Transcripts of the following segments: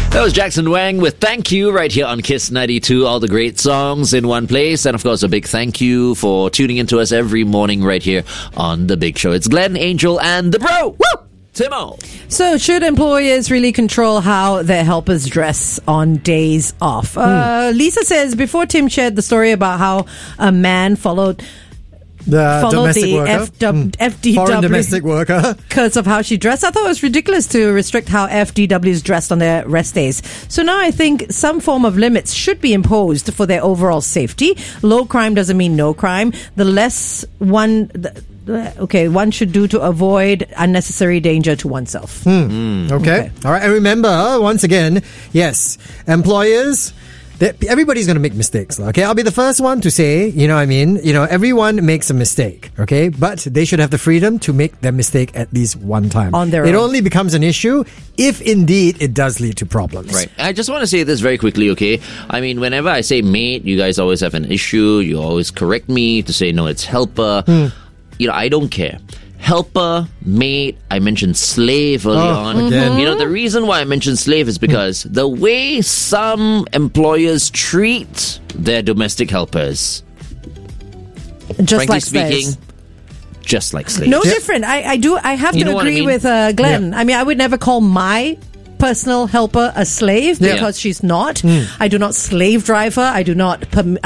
That was Jackson Wang with Thank You right here on Kiss 92. All the great songs in one place. And of course, a big thank you for tuning into us every morning right here on The Big Show. It's Glenn, Angel, and the Bro. Woo! Timo. So, should employers really control how their helpers dress on days off? Lisa says, before Tim shared the story about how a man followed the domestic worker, FDW, foreign domestic worker, because of how she dressed. I thought it was ridiculous to restrict how FDWs dressed on their rest days. So now I think some form of limits should be imposed for their overall safety. Low crime doesn't mean no crime. The less one should do to avoid unnecessary danger to oneself. Okay. All right. And remember, once again, yes, employers, everybody's going to make mistakes. Okay. I'll be the first one to say, everyone makes a mistake. Okay. But they should have the freedom to make their mistake at least one time. On their own. It only becomes an issue if indeed it does lead to problems. Right. I just want to say this very quickly, okay? I mean, whenever I say mate, you guys always have an issue. You always correct me to say, no, it's helper. I don't care. Helper, mate, I mentioned slave early on. Again. The reason why I mentioned slave is because the way some employers treat their domestic helpers, Just frankly like speaking, slaves. just like slaves. No different. I have to You know what I agree mean? with Glenn. Yeah. I mean, I would never call my personal helper a slave because she's not. I do not slave drive her. I do not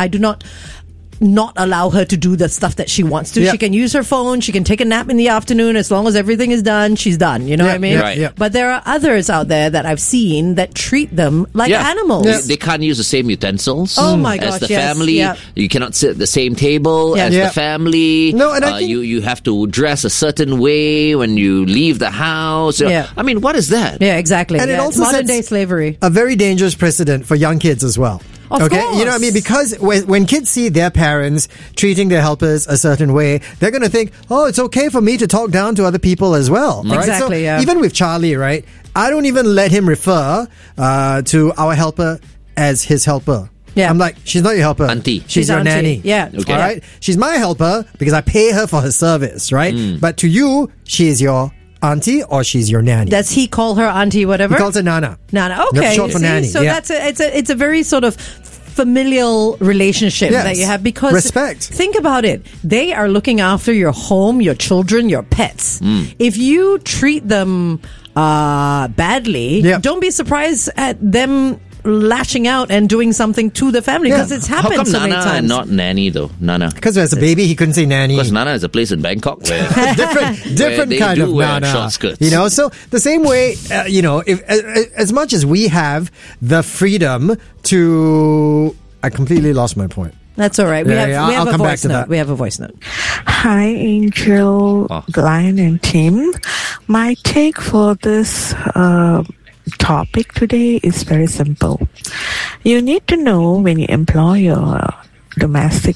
allow her to do the stuff that she wants to. Yeah. She can use her phone. She can take a nap in the afternoon. As long as everything is done, she's done. You know what I mean? Right. Yeah. But there are others out there that I've seen that treat them like animals. They can't use the same utensils Oh my as gosh, the yes. family. Yeah. You cannot sit at the same table as Yeah. the family. No, and I think- you have to dress a certain way when you leave the house. Yeah. I mean, what is that? Yeah, exactly. And it It's also modern sets day slavery. a very dangerous precedent for young kids as well. Of You know what I course. mean? Because when kids see their parents treating their helpers a certain way, they're going to think, oh, it's okay for me to talk down to other people as well. All right? Exactly, So yeah. even with Charlie, right? I don't even let him refer to our helper as his helper. Yeah. I'm like, she's not your helper. Auntie. She's your auntie. nanny. Yeah. Okay. All right? She's my helper because I pay her for her service, right? But to you, she is your auntie or she's your nanny. Does he call her auntie, whatever? He calls her Nana. Nana. Okay. That's short for see? nanny. So Yeah. it's a very sort of familial relationship Yes. that you have because Respect. Think about it. They are looking after your home, your children, your pets. If you treat them badly, Yeah. don't be surprised at them lashing out and doing something to the family because it's How happened come so Nana many times. and not nanny though? Nana. Because as a baby, he couldn't say nanny. Because Nana is a place in Bangkok where different they kind do of wear Nana. short skirts. So the same way, if as much as we have the freedom to, I completely lost my point. That's all right. We have I'll a come back voice to note. that. We have a voice note. Hi, Angel, Glenn, and Tim. My take for this topic today is very simple. You need to know when you employ your domestic